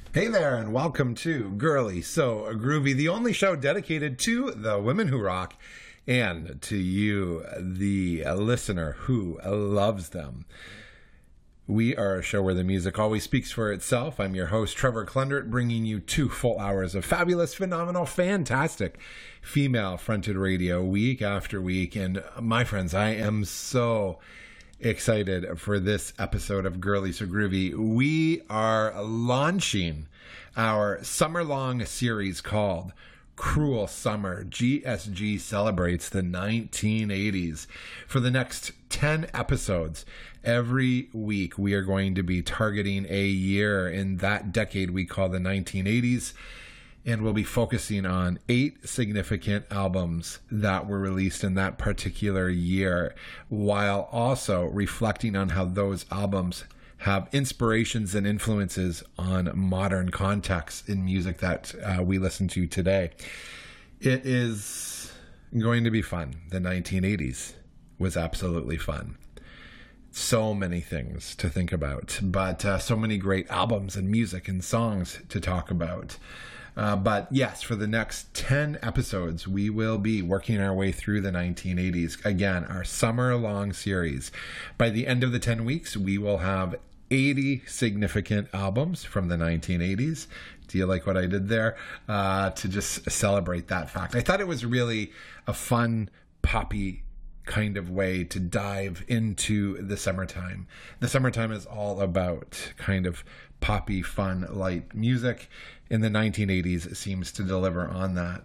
Hey there, and welcome to Girly So Groovy, the only show dedicated to the women who rock and to you, the listener who loves them. We are a show where the music always speaks for itself. I'm your host, Trevor Klundert, bringing you 2 full hours of fabulous, phenomenal, fantastic female-fronted radio week after week. And my friends, I am so excited for this episode of Girly So Groovy. We are launching our summer-long series called Cruel Summer. GSG celebrates the 1980s. For the next 10 episodes, every week we are going to be targeting a year in that decade we call the 1980s. And we'll be focusing on 8 significant albums that were released in that particular year, while also reflecting on how those albums have inspirations and influences on modern contexts in music that we listen to today. It is going to be fun. The 1980s was absolutely fun. So many things to think about, but so many great albums and music and songs to talk about. But yes, for the next 10 episodes, we will be working our way through the 1980s. Again, our summer-long series. By the end of the 10 weeks, we will have 80 significant albums from the 1980s. Do you like what I did there? To just celebrate that fact. I thought it was really a fun, poppy kind of way to dive into the summertime. The summertime is all about kind of poppy, fun, light music. In the 1980s, it seems to deliver on that.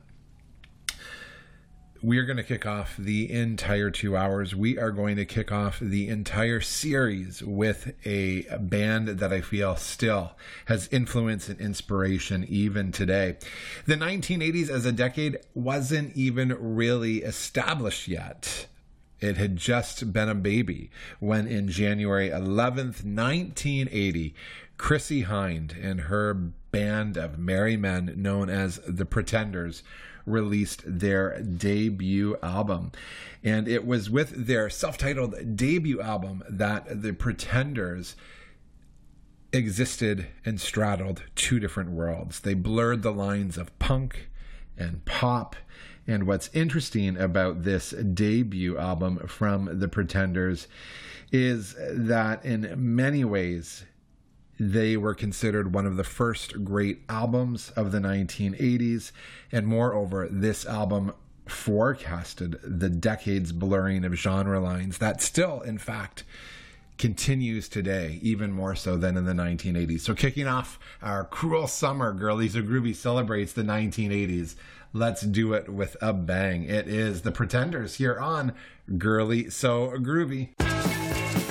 We are going to kick off the entire 2 hours. We are going to kick off the entire series with a band that I feel still has influence and inspiration even today. The 1980s as a decade wasn't even really established yet. It had just been a baby when in January 11th, 1980, Chrissie Hynde and her band of merry men known as The Pretenders released their debut album. And it was with their self-titled debut album that The Pretenders existed and straddled 2 different worlds. They blurred the lines of punk and pop. And what's interesting about this debut album from The Pretenders is that in many ways, they were considered one of the first great albums of the 1980s. And moreover, this album forecasted the decade's blurring of genre lines that still, in fact, continues today, even more so than in the 1980s. So kicking off our Cruel Summer, Girly So Groovy celebrates the 1980s. Let's do it with a bang. It is The Pretenders here on Girly So Groovy.